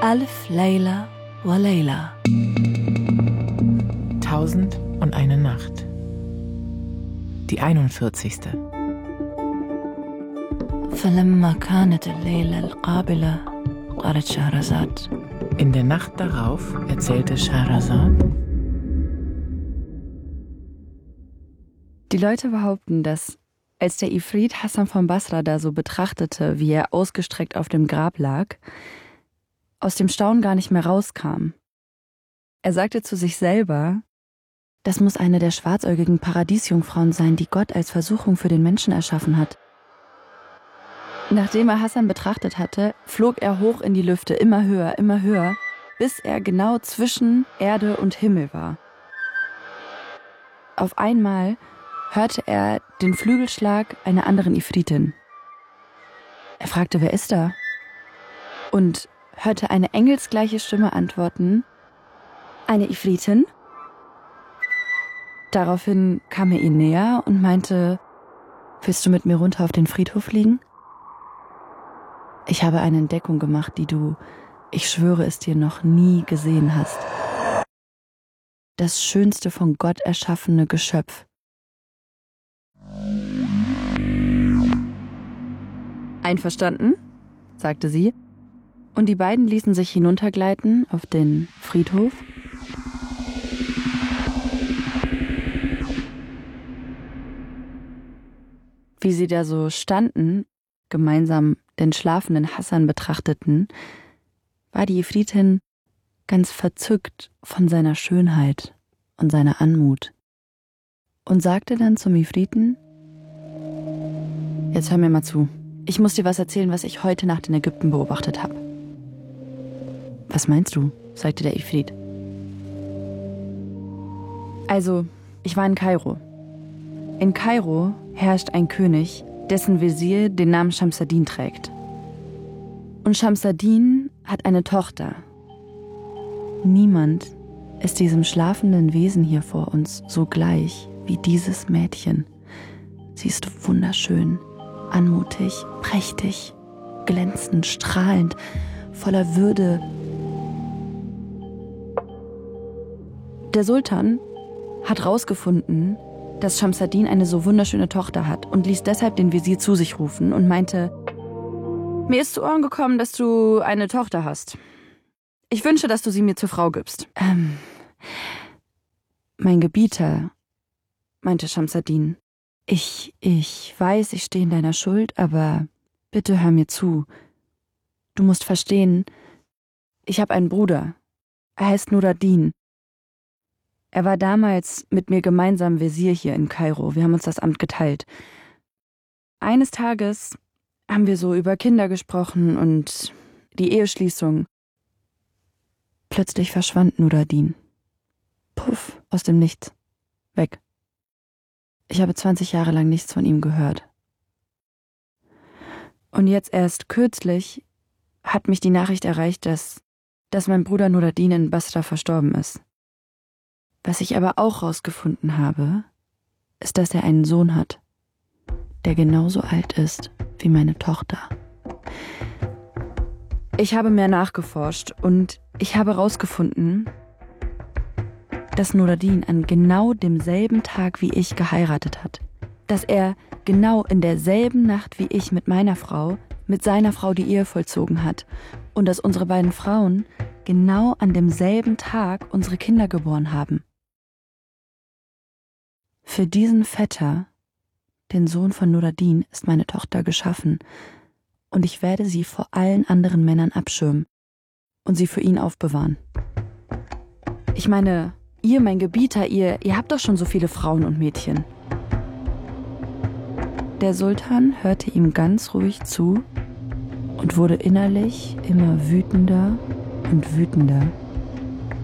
Alf Layla wa Layla. 1001 Nacht. Die 41. فلما كانت الليلة القابلة قالت شهرزاد. In der Nacht darauf erzählte Schehersad: Die Leute behaupten, dass, als der Ifrit Hasan von Basra da so betrachtete, wie er ausgestreckt auf dem Grab lag, aus dem Staunen gar nicht mehr rauskam. Er sagte zu sich selber, das muss eine der schwarzäugigen Paradiesjungfrauen sein, die Gott als Versuchung für den Menschen erschaffen hat. Nachdem er Hasan betrachtet hatte, flog er hoch in die Lüfte, immer höher, bis er genau zwischen Erde und Himmel war. Auf einmal hörte er den Flügelschlag einer anderen Ifritin. Er fragte, wer ist da? Und hörte eine engelsgleiche Stimme antworten, eine Ifritin? Daraufhin kam er ihr näher und meinte, willst du mit mir runter auf den Friedhof fliegen? Ich habe eine Entdeckung gemacht, die du, ich schwöre es dir, noch nie gesehen hast. Das schönste von Gott erschaffene Geschöpf. Einverstanden, sagte sie, und die beiden ließen sich hinuntergleiten auf den Friedhof. Wie sie da so standen, gemeinsam den schlafenden Hasan betrachteten, war die Ifritin ganz verzückt von seiner Schönheit und seiner Anmut und sagte dann zum Ifriten, jetzt hör mir mal zu, ich muss dir was erzählen, was ich heute Nacht in Ägypten beobachtet habe. Was meinst du? Sagte der Ifrit. Also, ich war in Kairo. In Kairo herrscht ein König, dessen Wesir den Namen Schamsaddin trägt. Und Schamsaddin hat eine Tochter. Niemand ist diesem schlafenden Wesen hier vor uns so gleich wie dieses Mädchen. Sie ist wunderschön, anmutig, prächtig, glänzend, strahlend, voller Würde. Der Sultan hat rausgefunden, dass Schamsaddin eine so wunderschöne Tochter hat und ließ deshalb den Wesir zu sich rufen und meinte, mir ist zu Ohren gekommen, dass du eine Tochter hast. Ich wünsche, dass du sie mir zur Frau gibst. Mein Gebieter, meinte Schamsaddin, ich weiß, ich stehe in deiner Schuld, aber bitte hör mir zu. Du musst verstehen, ich habe einen Bruder. Er heißt Nuradin. Er war damals mit mir gemeinsam Wesir hier in Kairo. Wir haben uns das Amt geteilt. Eines Tages haben wir so über Kinder gesprochen und die Eheschließung. Plötzlich verschwand Nuradin. Puff, aus dem Nichts. Weg. Ich habe 20 Jahre lang nichts von ihm gehört. Und jetzt erst kürzlich hat mich die Nachricht erreicht, dass mein Bruder Nuradin in Basra verstorben ist. Was ich aber auch rausgefunden habe, ist, dass er einen Sohn hat, der genauso alt ist wie meine Tochter. Ich habe mehr nachgeforscht und ich habe rausgefunden, dass Nuradin an genau demselben Tag wie ich geheiratet hat. Dass er genau in derselben Nacht wie ich mit meiner Frau, mit seiner Frau die Ehe vollzogen hat. Und dass unsere beiden Frauen genau an demselben Tag unsere Kinder geboren haben. Für diesen Vetter, den Sohn von Nuradin, ist meine Tochter geschaffen. Und ich werde sie vor allen anderen Männern abschirmen und sie für ihn aufbewahren. Ich meine, ihr, mein Gebieter, ihr habt doch schon so viele Frauen und Mädchen. Der Sultan hörte ihm ganz ruhig zu und wurde innerlich immer wütender und wütender.